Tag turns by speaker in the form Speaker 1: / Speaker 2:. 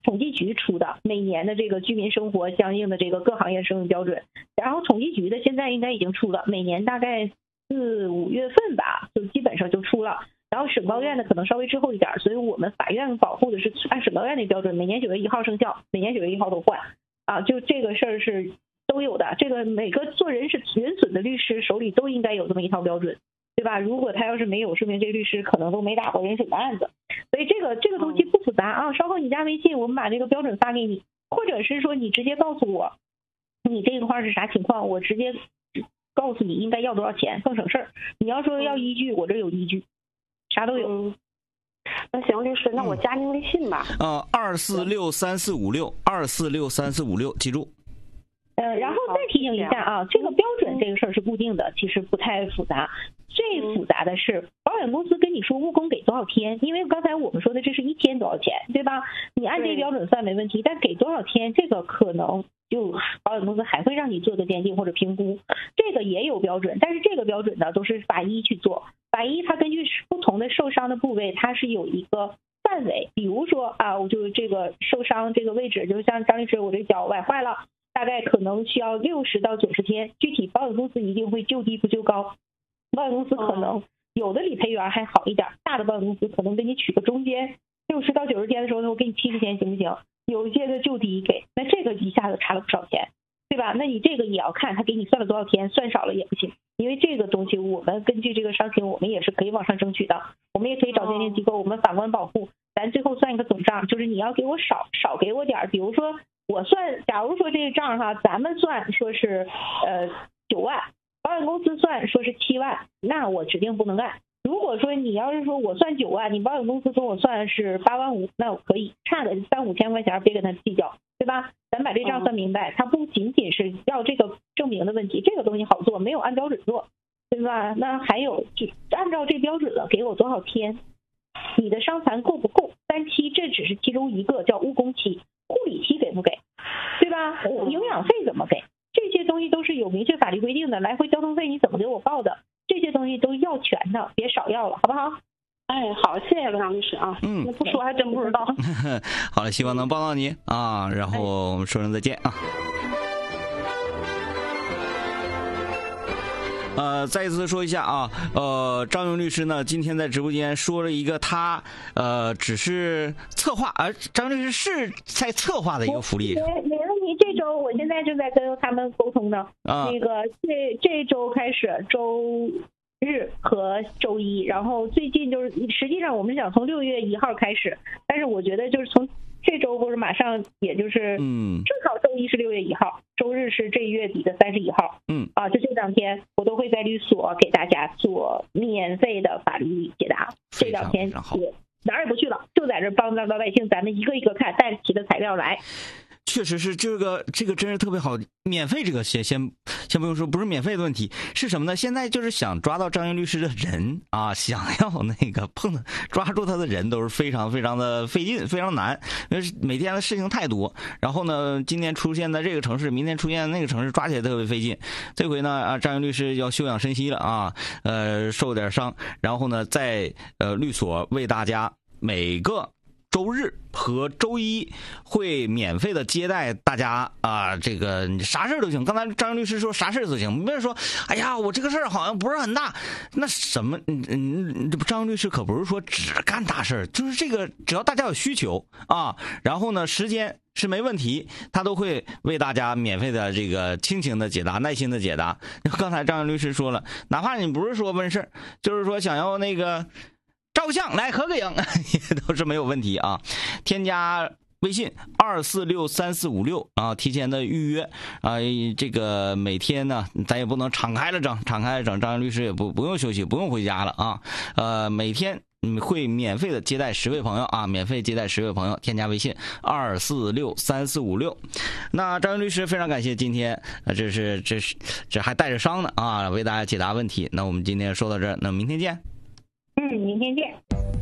Speaker 1: 统计局出的每年的这个居民生活相应的这个各行业生用标准，然后统计局的现在应该已经出了，每年大概4、5月份吧，就基本上就出了。然后省高院的可能稍微滞后一点，所以我们法院保护的是按省高院那标准，每年9月1号生效，每年9月1号都换啊，就这个事儿是都有的。这个每个做人损的律师手里都应该有这么一套标准，对吧？如果他要是没有，说明这个律师可能都没打过人审的案子。所以这个东西不复杂啊，稍后你加微信，我们把这个标准发给你，或者是说你直接告诉我你这一块是啥情况，我直接告诉你应该要多少钱，更省事儿。你要说要依据，我这有依据，啥都有。
Speaker 2: 那行，律师，那我加您微信吧。
Speaker 3: 2463456，2463456，记住。
Speaker 1: 然后再提醒一下啊，这个标准这个事儿是固定的，其实不太复杂。最复杂的是保险公司跟你说误工给多少天，因为刚才我们说的这是1天多少钱，对吧？你按这个标准算没问题，但给多少天这个可能就保险公司还会让你做个鉴定或者评估，这个也有标准，但是这个标准呢都是法医去做，法医它根据不同的受伤的部位，它是有一个范围，比如说啊，我就这个受伤这个位置，就像张律师我这脚崴坏了，大概可能需要60到90天，具体保险公司一定会就低不就高，保险公司可能有的理赔员还好一点，大的保险公司可能给你取个中间，60到90天的时候我给你70天行不行？有一些的就低给，那这个一下子差了不少钱，对吧？那你这个也要看他给你算了多少天，算少了也不行，因为这个东西我们根据这个伤情，我们也是可以往上争取的，我们也可以找鉴定机构，我们法官保护，咱最后算一个总账，就是你要给我少给我点，比如说我算，假如说这个账哈，咱们算说是9万，保险公司算说是7万，那我指定不能干。如果说你要是说我算9万，你保险公司跟我算是8万5，那我可以差个3、5千块钱，别跟他计较，对吧？咱把这账算明白，它不仅仅是要这个证明的问题，这个东西好做，没有按标准做，对吧？那还有就按照这标准了，给我多少天？你的伤残够不够？3期这只是其中一个，叫误工期，护理期给不给？对吧？营养费怎么给？这些东西都是有明确法律规定的，来回交通费你怎么给我报的？这些东西都要全的，别少要了，好不好？
Speaker 2: 哎，好，谢谢罗阳律师啊。那不说还真不知道。
Speaker 3: 好了，希望能帮到你啊，然后我们说声再见啊。再一次说一下啊，张勇律师呢今天在直播间说了一个他只是策划，张律师是在策划的一个福利。
Speaker 1: 没问题，这周我现在正在跟他们沟通呢。那个这周开始，周日和周一，然后最近就是实际上我们想从6月1号开始，但是我觉得就是从这周或者马上，也就是正好周一是6月1号，周日是这月底的31号，就这2天我都会在律所给大家做免费的法律解答，这2天哪儿也不去了，就在这帮老百姓咱们一个一个看，带齐的材料来。
Speaker 3: 确实是这个真是特别好，免费这个先不用说，不是免费的问题，是什么呢？现在就是想抓到张英律师的人啊，想要那个抓住他的人都是非常非常的费劲，非常难，因为每天的事情太多。然后呢，今天出现在这个城市，明天出现在那个城市，抓起来特别费劲。这回呢，张英律师要休养生息了啊，受点伤，然后呢，在律所为大家每个周日和周一会免费的接待大家啊，这个啥事都行。刚才张律师说啥事都行，别人说，哎呀，我这个事儿好像不是很大，那什么，张律师可不是说只干大事，就是这个只要大家有需求啊，然后呢时间是没问题，他都会为大家免费的这个倾情的解答，耐心的解答。刚才张律师说了，哪怕你不是说问事儿，就是说想要那个照个相来合个影也都是没有问题啊。添加微信2463456啊，提前的预约啊。这个每天呢，咱也不能敞开了整，张律师也不用休息，不用回家了啊。每天会免费的接待10位朋友啊，免费接待10位朋友，添加微信2463456。那张律师非常感谢今天这还带着伤呢啊，为大家解答问题。那我们今天说到这儿，那明天见。
Speaker 1: 明天见。